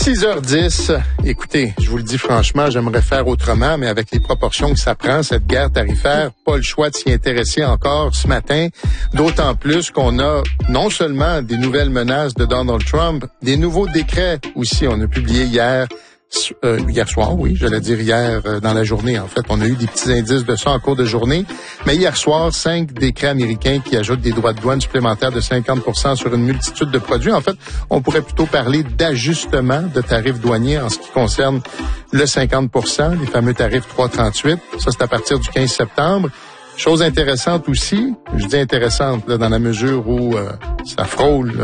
6h10. Écoutez, je vous le dis franchement, j'aimerais faire autrement, mais avec les proportions que ça prend, cette guerre tarifaire, pas le choix de s'y intéresser encore ce matin. D'autant plus qu'on a non seulement des nouvelles menaces de Donald Trump, des nouveaux décrets aussi. On a publié hier soir, oui, j'allais dire hier dans la journée. En fait, on a eu des petits indices de ça en cours de journée. Mais hier soir, 5 décrets américains qui ajoutent des droits de douane supplémentaires de 50% sur une multitude de produits. En fait, on pourrait plutôt parler d'ajustement de tarifs douaniers en ce qui concerne le 50%, les fameux tarifs 338. Ça, c'est à partir du 15 septembre. Chose intéressante aussi, je dis intéressante là, dans la mesure où ça frôle,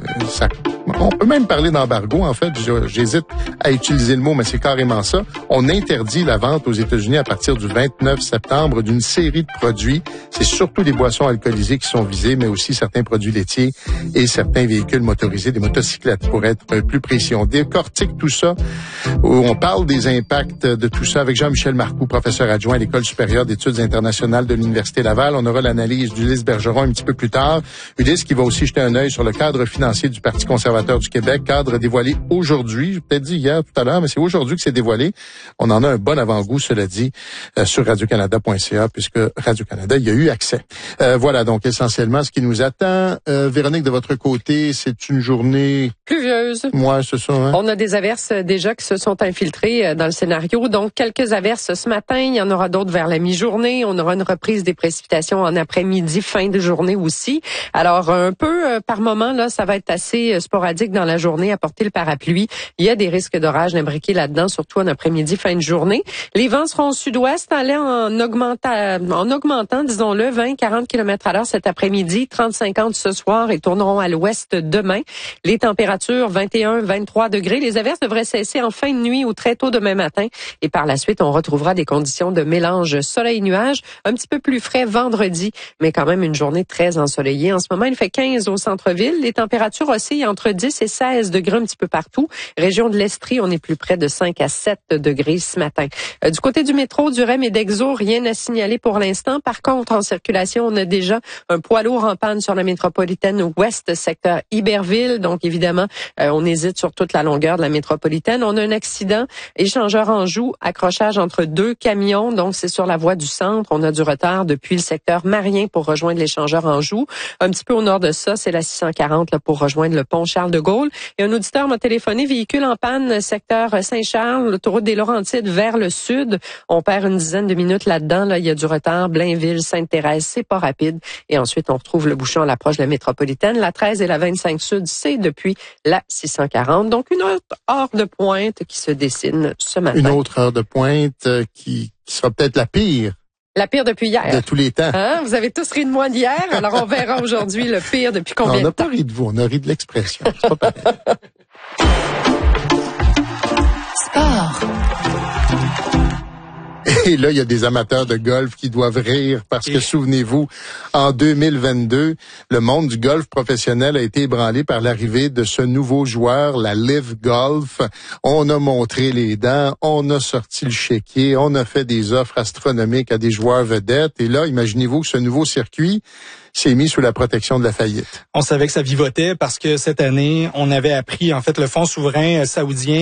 on peut même parler d'embargo, en fait, j'hésite à utiliser le mot, mais c'est carrément ça. On interdit la vente aux États-Unis à partir du 29 septembre d'une série de produits. C'est surtout les boissons alcoolisées qui sont visées, mais aussi certains produits laitiers et certains véhicules motorisés, des motocyclettes pour être plus précis. On décortique tout ça, on parle des impacts de tout ça avec Jean-Michel Marcoux, professeur adjoint à l'École supérieure d'études internationales de l'Université Laval. On aura l'analyse d'Ulysse Bergeron un petit peu plus tard. Ulysse qui va aussi jeter un œil sur le cadre financier du Parti conservateur du Québec, cadre dévoilé aujourd'hui. J'ai peut-être dit hier tout à l'heure, mais c'est aujourd'hui que c'est dévoilé. On en a un bon avant-goût, cela dit, sur radiocanada.ca, puisque Radio-Canada y a eu accès. Voilà donc essentiellement ce qui nous attend. Véronique, de votre côté, c'est une journée pluvieuse. Ouais, c'est ça. Hein? On a des averses déjà qui se sont infiltrées dans le scénario. Donc, quelques averses ce matin. Il y en aura d'autres vers la mi-journée. On aura une reprise des précipitations en après-midi, fin de journée aussi. Alors, un peu par moment, là, ça va être assez sporadique dans la journée à porter le parapluie. Il y a des risques d'orage imbriqués là-dedans, surtout en après-midi, fin de journée. Les vents seront au sud-ouest, allant en augmentant, disons-le, 20-40 km/h cet après-midi, 30-50 ce soir et tourneront à l'ouest demain. Les températures 21-23 degrés. Les averses devraient cesser en fin de nuit ou très tôt demain matin. Et par la suite, on retrouvera des conditions de mélange soleil-nuage, un petit peu plus frais vendredi, mais quand même une journée très ensoleillée. En ce moment, il fait 15 au centre-ville. Les températures oscillent entre 10 et 16 degrés un petit peu partout. Région de l'Estrie, on est plus près de 5 à 7 degrés ce matin. Du côté du métro, du REM et d'Exo, rien à signaler pour l'instant. Par contre, en circulation, on a déjà un poids lourd en panne sur la métropolitaine ouest, secteur Iberville. Donc, évidemment, on hésite sur toute la longueur de la métropolitaine. On a un accident, échangeur Anjou, accrochage entre deux camions. Donc, c'est sur la voie du centre. On a du retard depuis le secteur Marien pour rejoindre l'échangeur Anjou. Un petit peu au nord de ça, c'est la 640 là, pour rejoindre le pont Charles-de-Gaulle. Et un auditeur m'a téléphoné, véhicule en panne, secteur Saint-Charles, l'autoroute des Laurentides vers le sud. On perd une dizaine de minutes là-dedans. Là, il y a du retard. Blainville, Sainte-Thérèse, c'est pas rapide. Et ensuite, on retrouve le bouchon à l'approche de la métropolitaine. La 13 et la 25 sud, c'est depuis la 640. Donc, une autre heure de pointe qui se dessine ce matin. Une autre heure de pointe qui sera peut-être la pire. La pire depuis hier. De tous les temps. Hein? Vous avez tous ri de moi d'hier, alors on verra aujourd'hui le pire depuis combien de temps. On n'a pas ri de vous, on a ri de l'expression. C'est pas pareil. Sport. Et là, il y a des amateurs de golf qui doivent rire parce que, souvenez-vous, en 2022, le monde du golf professionnel a été ébranlé par l'arrivée de ce nouveau joueur, la Live Golf. On a montré les dents, on a sorti le chéquier, on a fait des offres astronomiques à des joueurs vedettes. Et là, imaginez-vous que ce nouveau circuit s'est mis sous la protection de la faillite. On savait que ça vivotait parce que cette année, on avait appris, en fait, le fonds souverain saoudien